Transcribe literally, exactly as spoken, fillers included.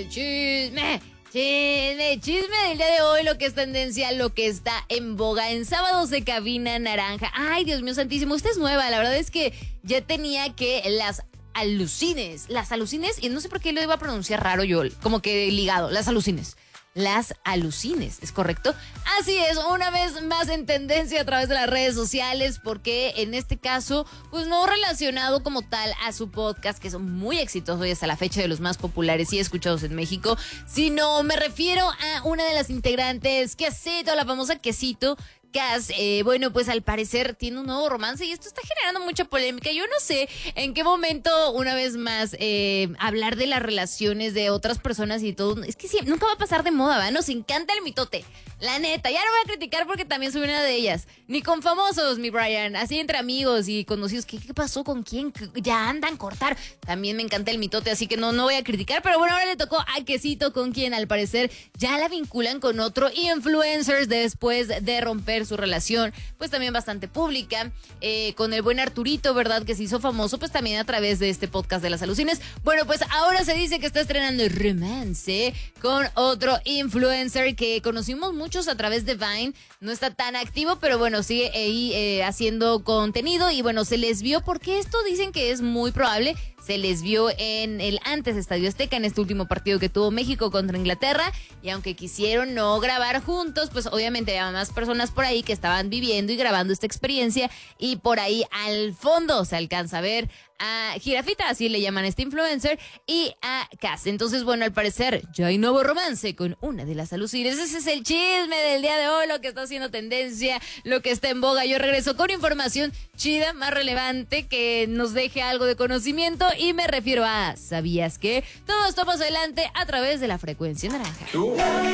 chisme. Chisme, chisme del día de hoy, lo que es tendencia, lo que está en boga en Sábados de Cabina Naranja. Ay, Dios mío santísimo, esta es nueva, la verdad es que ya tenía que las alucines, las alucines, y no sé por qué lo iba a pronunciar raro yo, como que ligado, las alucines. Las alucines, ¿es correcto? Así es, una vez más en tendencia a través de las redes sociales, porque en este caso, pues no relacionado como tal a su podcast, que es muy exitoso y hasta la fecha de los más populares y escuchados en México, sino me refiero a una de las integrantes, Quesito, la famosa Quesito, Cas, eh, bueno, pues al parecer tiene un nuevo romance y esto está generando mucha polémica. Yo no sé en qué momento, una vez más, eh, hablar de las relaciones de otras personas y todo. Es que sí, nunca va a pasar de moda, ¿verdad? Nos encanta el mitote. La neta, ya no voy a criticar porque también soy una de ellas. Ni con famosos, mi Brian. Así entre amigos y conocidos. ¿Qué, qué pasó? ¿Con quién? Ya andan a cortar. También me encanta el mitote, así que no, no voy a criticar. Pero bueno, ahora le tocó a Quesito, con quien al parecer ya la vinculan con otro influencer después de romper su relación, pues también bastante pública, eh, con el buen Arturito, ¿verdad? Que se hizo famoso, pues también a través de este podcast de las alucines. Bueno, pues ahora se dice que está estrenando romance con otro influencer que conocimos muchos a través de Vine. No está tan activo, pero bueno, sigue ahí eh, haciendo contenido y bueno, se les vio, porque esto dicen que es muy probable. Se les vio en el antes Estadio Azteca, en este último partido que tuvo México contra Inglaterra, y aunque quisieron no grabar juntos, pues obviamente había más personas por ahí que estaban viviendo y grabando esta experiencia, y por ahí al fondo se alcanza a ver a Jirafita, así le llaman a este influencer, y a Cas. Entonces, bueno, al parecer ya hay nuevo romance con una de las alucines. Ese es el chisme del día de hoy, lo que está haciendo tendencia, lo que está en boga. Yo regreso con información chida, más relevante, que nos deje algo de conocimiento, y me refiero a ¿sabías qué? Todo esto más adelante a través de la frecuencia naranja.